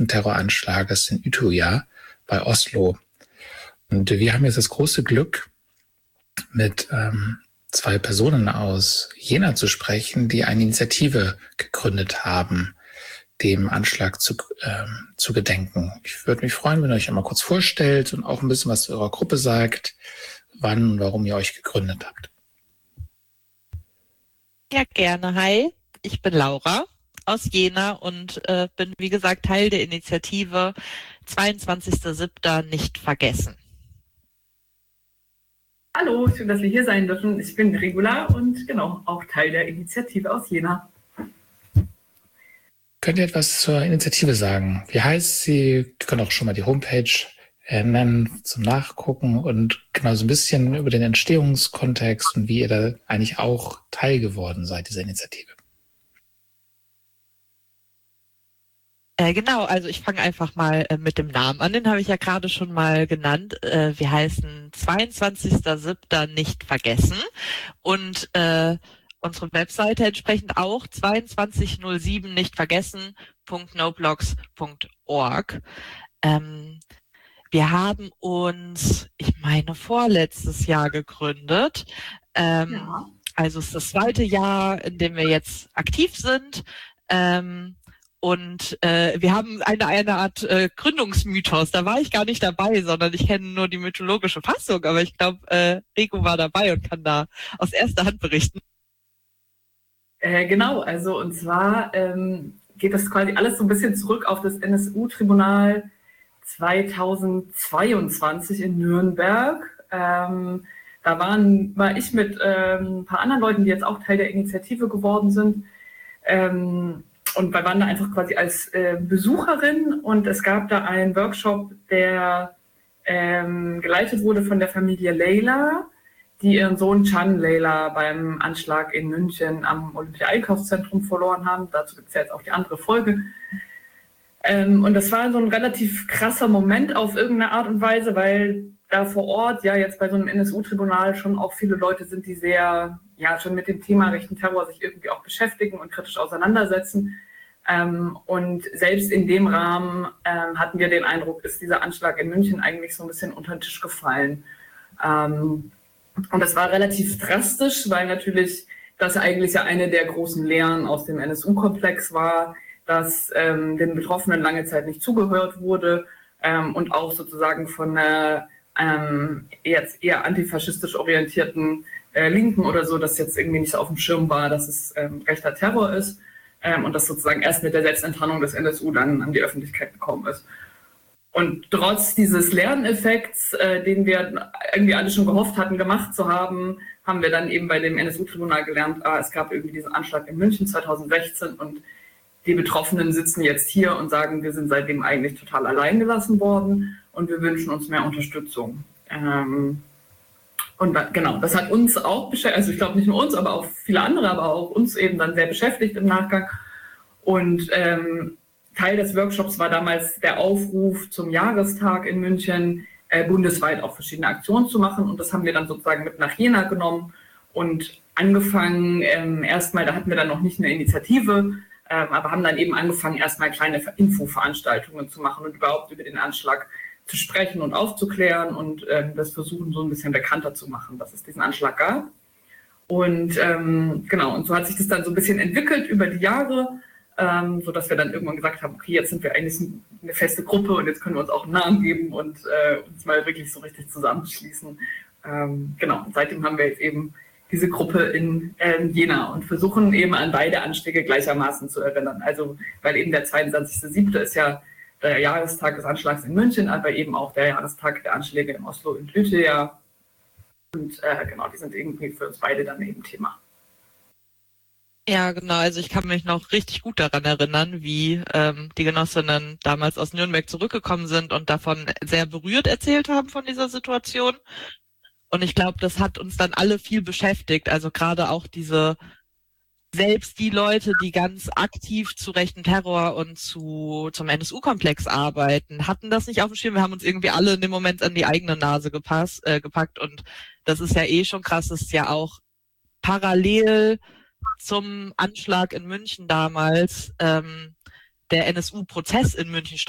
rechten Terroranschlages in Utøya bei Oslo. Und wir haben jetzt das große Glück, mit zwei Personen aus Jena zu sprechen, die eine Initiative gegründet haben, dem Anschlag zu gedenken. Ich würde mich freuen, wenn ihr euch einmal kurz vorstellt und auch ein bisschen was zu eurer Gruppe sagt, wann und warum ihr euch gegründet habt. Ja, gerne. Hi, ich bin Laura aus Jena und bin, wie gesagt, Teil der Initiative 22.07. nicht vergessen. Hallo, schön, dass wir hier sein dürfen. Ich bin Regula und genau, auch Teil der Initiative aus Jena. Könnt ihr etwas zur Initiative sagen? Wie heißt sie? Ihr könnt auch schon mal die Homepage nennen zum Nachgucken und genau so ein bisschen über den Entstehungskontext und wie ihr da eigentlich auch Teil geworden seid dieser Initiative. Genau, also ich fange einfach mal mit dem Namen an, den habe ich ja gerade schon mal genannt. Wir heißen 22.07. nicht vergessen und unsere Webseite entsprechend auch 2207 nicht vergessen.noblogs.org. Wir haben uns, ich meine, vorletztes Jahr gegründet. Ja. Also es ist das 2. Jahr, in dem wir jetzt aktiv sind. Und wir haben eine Art Gründungsmythos. Da war ich gar nicht dabei, sondern ich kenne nur die mythologische Fassung. Aber ich glaube, Rico war dabei und kann da aus erster Hand berichten. Genau, also und zwar geht das quasi alles so ein bisschen zurück auf das NSU-Tribunal 2022 in Nürnberg. Da war ich mit ein paar anderen Leuten, die jetzt auch Teil der Initiative geworden sind. Und wir waren da einfach quasi als Besucherin und es gab da einen Workshop, der geleitet wurde von der Familie Leyla, die ihren Sohn Can Leyla beim Anschlag in München am Olympia-Einkaufszentrum verloren haben. Dazu gibt es ja jetzt auch die andere Folge. Und das war so ein relativ krasser Moment auf irgendeine Art und Weise, weil da vor Ort ja jetzt bei so einem NSU-Tribunal schon auch viele Leute sind, die sehr, ja, schon mit dem Thema rechten Terror sich irgendwie auch beschäftigen und kritisch auseinandersetzen. Und selbst in dem Rahmen hatten wir den Eindruck, ist dieser Anschlag in München eigentlich so ein bisschen unter den Tisch gefallen. Und das war relativ drastisch, weil natürlich das eigentlich ja eine der großen Lehren aus dem NSU-Komplex war, dass den Betroffenen lange Zeit nicht zugehört wurde und auch sozusagen von einer jetzt eher antifaschistisch orientierten Linken oder so, dass jetzt irgendwie nicht auf dem Schirm war, dass es rechter Terror ist und das sozusagen erst mit der Selbstenttarnung des NSU dann an die Öffentlichkeit gekommen ist. Und trotz dieses Lerneffekts, den wir irgendwie alle schon gehofft hatten, gemacht zu haben, haben wir dann eben bei dem NSU-Tribunal gelernt, es gab irgendwie diesen Anschlag in München 2016 und die Betroffenen sitzen jetzt hier und sagen, wir sind seitdem eigentlich total allein gelassen worden und wir wünschen uns mehr Unterstützung. Und genau, das hat uns auch beschäftigt, also ich glaube nicht nur uns, aber auch viele andere, aber auch uns eben dann sehr beschäftigt im Nachgang. Und Teil des Workshops war damals der Aufruf zum Jahrestag in München, bundesweit auch verschiedene Aktionen zu machen. Und das haben wir dann sozusagen mit nach Jena genommen und angefangen, erstmal, da hatten wir dann noch nicht eine Initiative, aber haben dann eben angefangen, erstmal kleine Infoveranstaltungen zu machen und überhaupt über den Anschlag zu sprechen und aufzuklären und das versuchen, so ein bisschen bekannter zu machen, dass es diesen Anschlag gab. Und genau, und so hat sich das dann so ein bisschen entwickelt über die Jahre, sodass wir dann irgendwann gesagt haben, okay, jetzt sind wir eigentlich eine feste Gruppe und jetzt können wir uns auch einen Namen geben und uns mal wirklich so richtig zusammenschließen. Genau, und seitdem haben wir jetzt eben diese Gruppe in Jena und versuchen eben an beide Anschläge gleichermaßen zu erinnern. Also, weil eben der 22.07. ist ja der Jahrestag des Anschlags in München, aber eben auch der Jahrestag der Anschläge in Oslo und Utøya. Und genau, die sind irgendwie für uns beide dann eben Thema. Ja, genau. Also ich kann mich noch richtig gut daran erinnern, wie die Genossinnen damals aus Nürnberg zurückgekommen sind und davon sehr berührt erzählt haben von dieser Situation. Und ich glaube, das hat uns dann alle viel beschäftigt. Also gerade auch selbst die Leute, die ganz aktiv zu rechten Terror und zum NSU-Komplex arbeiten, hatten das nicht auf dem Schirm. Wir haben uns irgendwie alle in dem Moment an die eigene Nase gepackt. Und das ist ja eh schon krass, das ist ja auch parallel zum Anschlag in München damals der NSU-Prozess in München stattgefunden